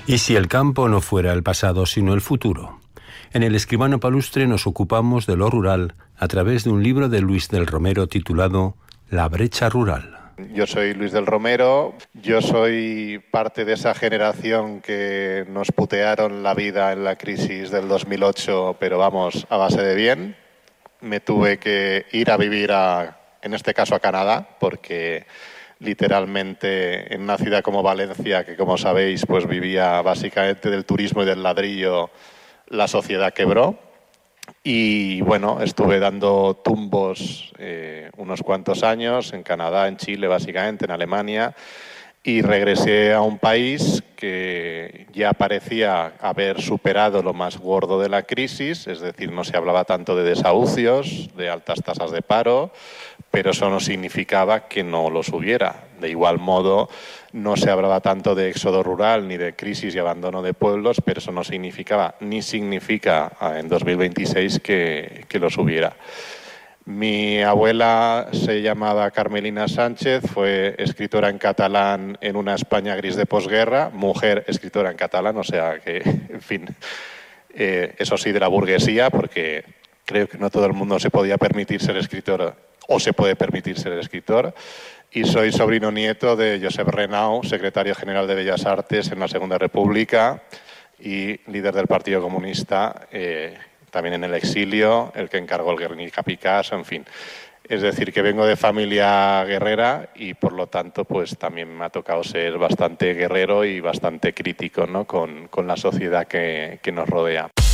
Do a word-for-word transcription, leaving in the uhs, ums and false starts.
¿Y si el campo no fuera el pasado, sino el futuro? En El Escribano Palustre nos ocupamos de lo rural a través de un libro de Luis del Romero titulado La brecha rural. Yo soy Luis del Romero, yo soy parte de esa generación que nos putearon la vida en la crisis del dos mil ocho, pero vamos, a base de bien. Me tuve que ir a vivir, a, en este caso a Canadá, porque literalmente en una ciudad como Valencia, que como sabéis pues vivía básicamente del turismo y del ladrillo, la sociedad quebró. Y bueno, estuve dando tumbos eh, unos cuantos años en Canadá, en Chile básicamente, en Alemania, y regresé a un país que ya parecía haber superado lo más gordo de la crisis, es decir, no se hablaba tanto de desahucios, de altas tasas de paro, pero eso no significaba que no los hubiera. De igual modo, no se hablaba tanto de éxodo rural ni de crisis y abandono de pueblos, pero eso no significaba ni significa en dos mil veintiséis que, que los hubiera. Mi abuela se llamaba Carmelina Sánchez, fue escritora en catalán en una España gris de posguerra, mujer escritora en catalán, o sea que, en fin, eh, eso sí de la burguesía, porque creo que no todo el mundo se podía permitir ser escritor o se puede permitir ser escritor. Y soy sobrino nieto de Josep Renau, secretario general de Bellas Artes en la Segunda República y líder del Partido Comunista, eh, también en el exilio, el que encargó el Guernica Picasso, en fin. Es decir, que vengo de familia guerrera y por lo tanto pues también me ha tocado ser bastante guerrero y bastante crítico, ¿no? con, con la sociedad que, que nos rodea.